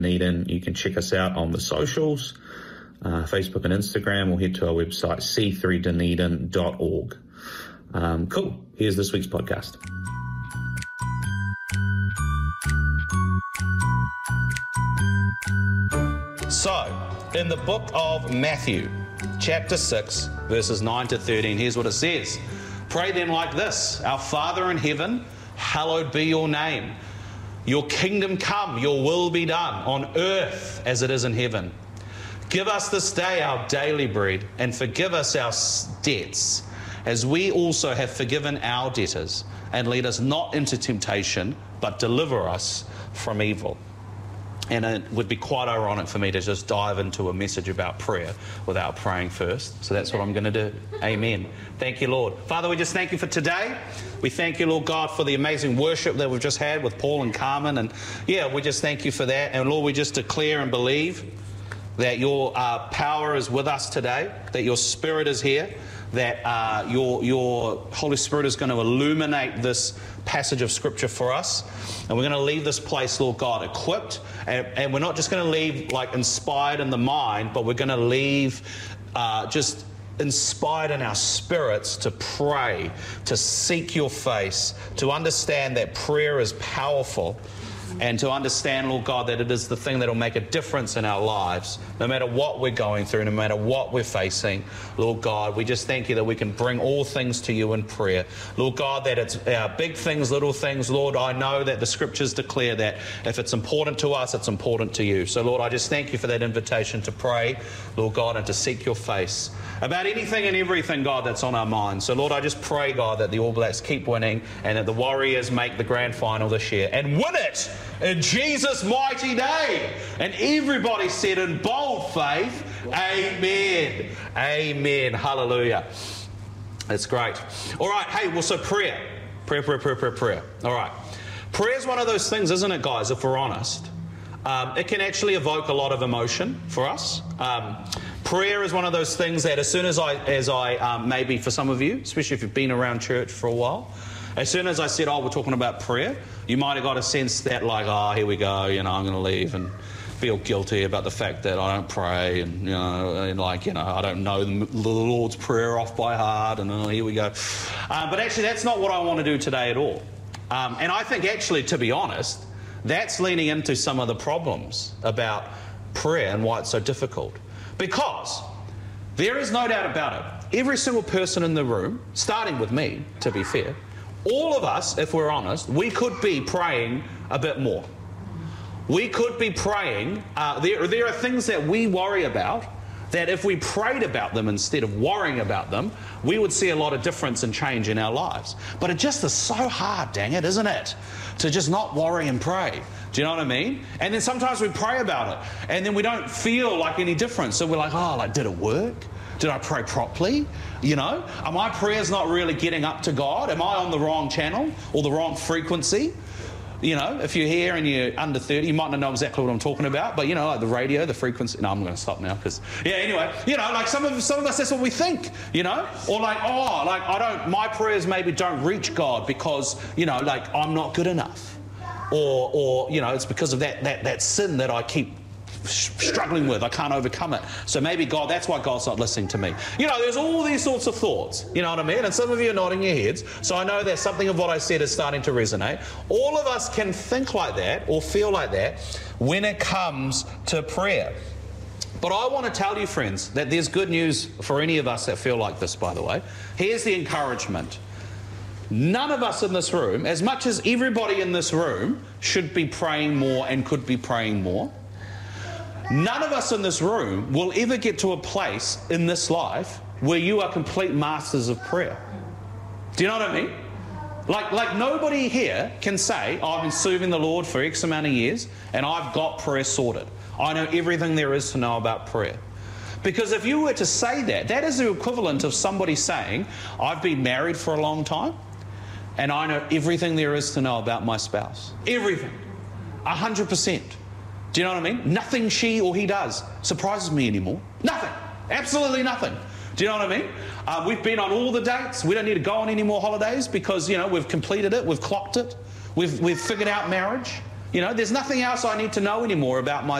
Dunedin. You can check us out on the socials, Facebook and Instagram, or head to our website, c3dunedin.org. Cool. Here's this week's podcast. So, in the book of Matthew, chapter 6, verses 9 to 13, here's what it says. Pray then like this: Our Father in heaven, hallowed be your name. Your kingdom come, your will be done, on earth as it is in heaven. Give us this day our daily bread, and forgive us our debts, as we also have forgiven our debtors. And lead us not into temptation, but deliver us from evil. And it would be quite ironic for me to just dive into a message about prayer without praying first. So that's what I'm going to do. Amen. Thank you, Lord. Father, we just thank you for today. We thank you, Lord God, for the amazing worship that we've just had with Paul and Carmen. And yeah, we just thank you for that. And Lord, we just declare and believe that your power is with us today, that your Spirit is here, that your Holy Spirit is going to illuminate this passage of Scripture for us. And we're going to leave this place, Lord God, equipped. And we're not just going to leave like inspired in the mind, but we're going to leave just inspired in our spirits to pray, to seek your face, to understand that prayer is powerful, and to understand, Lord God, that it is the thing that will make a difference in our lives, no matter what we're going through, no matter what we're facing. Lord God, we just thank you that we can bring all things to you in prayer. Lord God, that it's big things, little things. Lord, I know that the Scriptures declare that if it's important to us, it's important to you. So, Lord, I just thank you for that invitation to pray, Lord God, and to seek your face about anything and everything, God, that's on our minds. So, Lord, I just pray, God, that the All Blacks keep winning and that the Warriors make the grand final this year and win it in Jesus' mighty name. And everybody said in bold faith, amen. Amen. Hallelujah. That's great. All right. Hey, well, so prayer. Prayer. All right. Prayer is one of those things, isn't it, guys, if we're honest? It can actually evoke a lot of emotion for us. Prayer is one of those things that as soon as I maybe for some of you, especially if you've been around church for a while, as soon as I said, we're talking about prayer, you might have got a sense that like, here we go, I'm going to leave and feel guilty about the fact that I don't pray and, I don't know the Lord's Prayer off by heart and here we go. But actually, that's not what I want to do today at all. And I think actually, to be honest, that's leaning into some of the problems about prayer and why it's so difficult. Because there is no doubt about it, every single person in the room, starting with me, to be fair, all of us, if we're honest, we could be praying a bit more. We could be praying, there are things that we worry about that if we prayed about them instead of worrying about them, we would see a lot of difference and change in our lives. But it just is so hard, dang it, isn't it? To just not worry and pray. Do you know what I mean? And then sometimes we pray about it and then we don't feel like any difference. So we're like, did it work? Did I pray properly? Are my prayers not really getting up to God? Am I on the wrong channel or the wrong frequency? If you're here and you're under 30, you might not know exactly what I'm talking about, but like the radio, the frequency. No, I'm going to stop now because, anyway, like some of us, that's what we think, or my prayers maybe don't reach God because, I'm not good enough, or it's because of that sin that I keep struggling with. I can't overcome it. So maybe God, that's why God's not listening to me. There's all these sorts of thoughts. You know what I mean? And some of you are nodding your heads. So I know that something of what I said is starting to resonate. All of us can think like that or feel like that when it comes to prayer. But I want to tell you, friends, that there's good news for any of us that feel like this, by the way. Here's the encouragement. None of us in this room, as much as everybody in this room should be praying more and could be praying more, none of us in this room will ever get to a place in this life where you are complete masters of prayer. Do you know what I mean? Like nobody here can say, I've been serving the Lord for X amount of years and I've got prayer sorted. I know everything there is to know about prayer. Because if you were to say that, that is the equivalent of somebody saying, I've been married for a long time and I know everything there is to know about my spouse. Everything. 100%. Do you know what I mean? Nothing she or he does surprises me anymore. Nothing. Absolutely nothing. Do you know what I mean? We've been on all the dates. We don't need to go on any more holidays because, we've completed it. We've clocked it. We've figured out marriage. You know, there's nothing else I need to know anymore about my